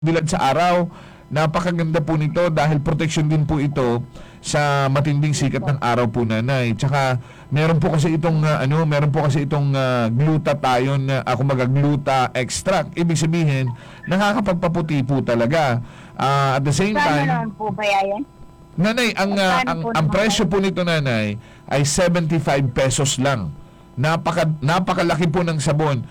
bilad sa araw. Napakaganda po nito dahil protection din po ito sa matinding sikat ng araw po, nanay. Tsaka meron po kasi itong glutathione na gluta extract. Ibig sabihin, nakakapagpaputi po talaga. At the same Kano time, naman po kaya yan? nanay, ang presyo po nito, nanay, ay 75 pesos lang. Napakalaki po ng sabon.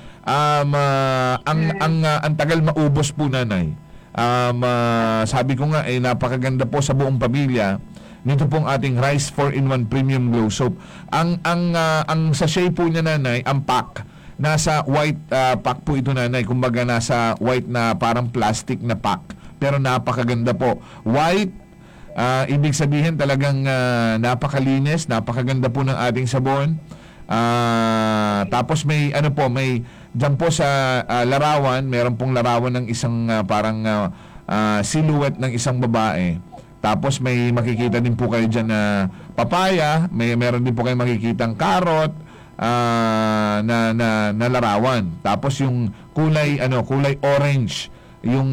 Ang tagal maubos po, nanay. Sabi ko nga, napakaganda po sa buong pamilya nito pong ating Rice 4-in-1 Premium Glow Soap. Ang sachet po niya, nanay, ang pack, nasa white pack po ito, nanay. Kumbaga nasa white na parang plastic na pack. Pero napakaganda po. White, ibig sabihin talagang napakalinis, napakaganda po ng ating sabon. Tapos may dyan po sa larawan, meron pong larawan ng isang parang silhouette ng isang babae. Tapos may makikita din po kayo dyan na papaya, meron din po kayo makikitang carrot na larawan. Tapos yung kulay orange, yung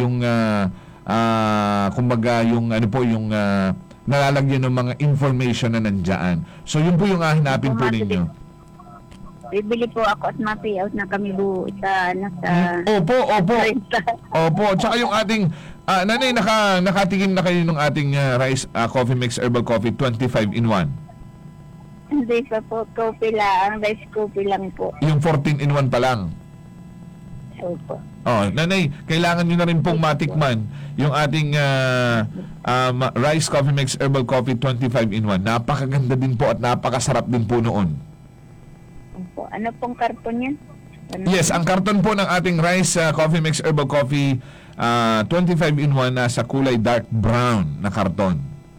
kumbaga yung nalalagyan ng mga information na nandiyan. So yun po yung hanapin po ninyo. Bibili po ako at ma-payout na kami buo sa Opo. Opo. Tsaka yung ating nanay, nakatingin na kayo ng ating Rice Coffee Mix Herbal Coffee 25-in-1. Hindi pa po, coffee lang, rice coffee lang po. Yung 14-in-1 pa lang. Opo. Nanay, kailangan nyo na rin pong matikman yung ating Rice Coffee Mix Herbal Coffee 25-in-1. Napakaganda din po at napakasarap din po noon. Opo. Ano pong karton yan? Yes, ang karton po ng ating Rice Coffee Mix Herbal Coffee 25-in-1 nasa kulay dark brown na karton.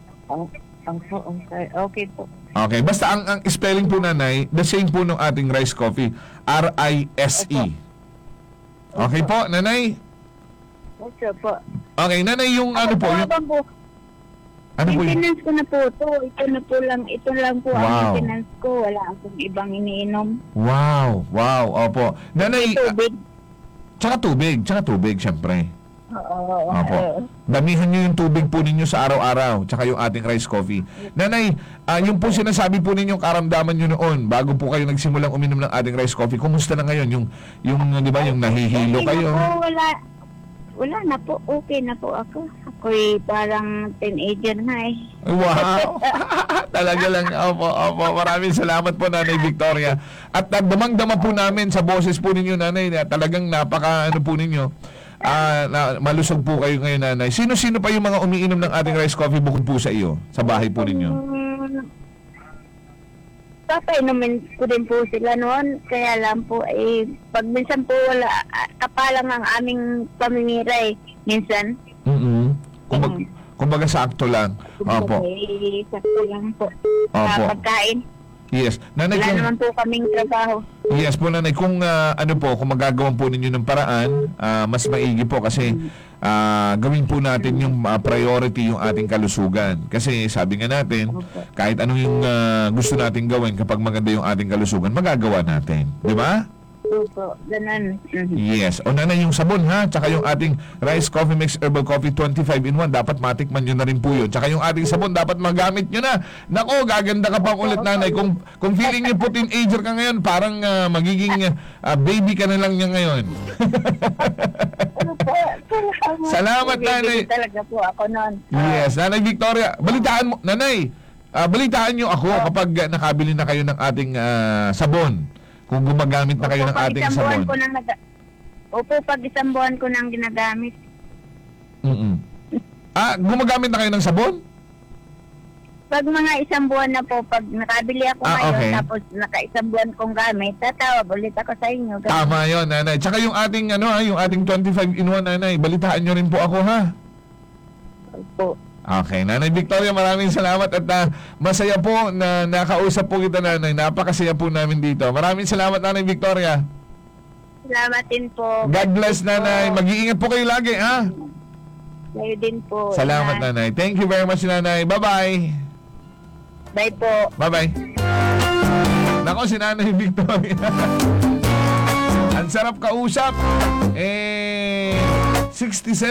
Okay po. Okay, basta ang spelling po, nanay, the same po ng ating rice coffee, R-I-S-E. Okay po, nanay? Okay po. Okay, nanay, yung ano po, yung... Ano po yung... Maintenance ko na po ito. Ito lang po Wow. ang maintenance ko. Wala akong ibang iniinom. Wow, opo. Nanay, Tubig. tsaka tubig, syempre. Oo. Opo. Damihan nyo yung tubig po ninyo sa araw-araw, tsaka yung ating rice coffee. Nanay, yung po sinasabi po ninyong karamdaman nyo noon, bago po kayo nagsimulang uminom ng ating rice coffee, kumusta na ngayon? Yung di ba, yung nahihilo Okay kayo? na po, wala na po. Okay na po ako. Ako'y parang teenager na eh. Wow! Talaga lang. Opo. Maraming salamat po, Nanay Victoria. At damang-dama po namin sa boses po ninyo, Nanay, na talagang po ninyo. Malusog po kayo ngayon, Nanay. Sino-sino pa yung mga umiinom ng ating rice coffee bukod po sa iyo, sa bahay po ninyo? Papainumin ko din po sila noon. Kaya lang po, pag minsan po wala, kapalang ang aming pamimira eh. Minsan. Kumbaga sakto lang. Opo. Sakto lang po. Opo. Pagkain. Yes. Nanay, Wala naman po kaming trabaho. yes po, Nanay, kung kung magagawan po ninyo ng paraan, mas maigi po kasi gawin po natin yung priority yung ating kalusugan. Kasi sabi nga natin, kahit anong yung gusto nating gawin kapag maganda yung ating kalusugan, magagawa natin. Di ba? Opo, ganun. Yes. O nanay, yung sabon ha, tsaka yung ating Rice Coffee Mix Herbal Coffee 25-in-1, dapat matikman nyo na rin po yun. Tsaka yung ating sabon, dapat magamit nyo na. Nako, gaganda ka pang ulit, nanay. Kung feeling nyo po teenager ka ngayon, parang magiging baby ka na lang niya ngayon. Salamat, nanay. Talaga po ako noon. Yes, Nanay Victoria. Balitaan mo, nanay, balitaan nyo ako kapag nakabili na kayo ng ating sabon. Kung gumagamit na kayo ng ating sabon. Opo, pag isang buwan ko nang ginagamit. Gumagamit na kayo ng sabon? Pag mga isang buwan na po, pag nakabili ako ngayon, okay. tapos naka-isang buwan kong gamit, tatawag ulit ako sa inyo. Ganun. Tama yun, nanay. Tsaka yung ating, yung ating 25-in-1, nanay, balitaan nyo rin po ako, ha? Opo. Okay, Nanay Victoria, maraming salamat at masaya po na nakausap po kita, nanay. Napakasaya po namin dito. Maraming salamat, Nanay Victoria. Salamat din po. God bless, nanay. Mag-iingat po kayo lagi, ha? Kayo din po. Salamat, nanay. Thank you very much, nanay. Bye-bye. Bye po. Bye-bye. Nako, si Nanay Victoria. Ang sarap kausap. 67